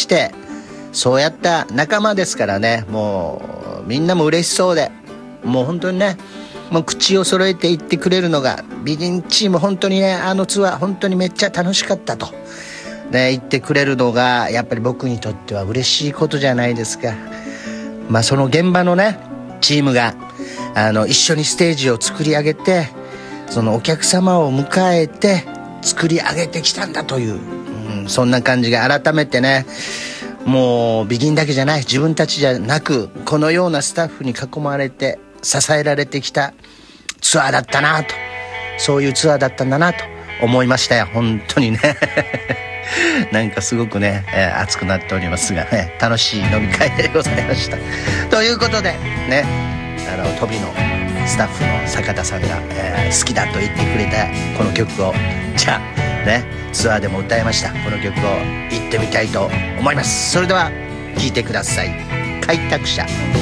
して、そうやった仲間ですからね、もうみんなも嬉しそうで、もう本当にね、もう口を揃えて言ってくれるのが、ビギンチーム本当にね、あのツアー本当にめっちゃ楽しかったと、ね、言ってくれるのがやっぱり僕にとっては嬉しいことじゃないですか。その現場のねチームが一緒にステージを作り上げて、そのお客様を迎えて作り上げてきたんだという、そんな感じが改めてね、もうビギンだけじゃない、自分たちじゃなく、このようなスタッフに囲まれて支えられてきたツアーだったなと、そういうツアーだったんだなと思いましたよ、本当にねなんかすごくね、熱くなっておりますがね、楽しい飲み会でございましたということでね、飛びのスタッフの坂田さんが、好きだと言ってくれたこの曲を、じゃあね、ツアーでも歌いましたこの曲を行ってみたいと思います。それでは聴いてください。開拓者。